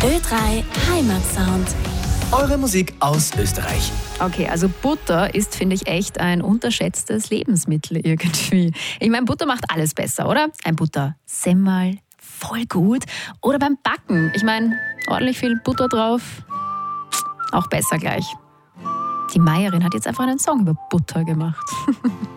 Ö3 Heimatsound. Eure Musik aus Österreich. Okay, also Butter ist, finde ich, echt ein unterschätztes Lebensmittel irgendwie. Ich meine, Butter macht alles besser, oder? Ein Buttersemmel, voll gut. Oder beim Backen. Ich meine, ordentlich viel Butter drauf, auch besser gleich. Die Meierin hat jetzt einfach einen Song über Butter gemacht.